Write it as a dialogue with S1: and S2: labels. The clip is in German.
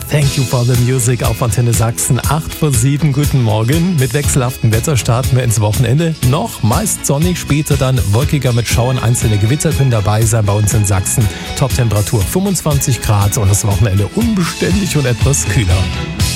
S1: Thank You for the Music auf Antenne Sachsen. 8:07, guten Morgen. Mit wechselhaftem Wetter starten wir ins Wochenende. Noch meist sonnig, später dann wolkiger mit Schauern. Einzelne Gewitter können dabei sein bei uns in Sachsen. Top-Temperatur 25 Grad und das Wochenende unbeständig und etwas kühler.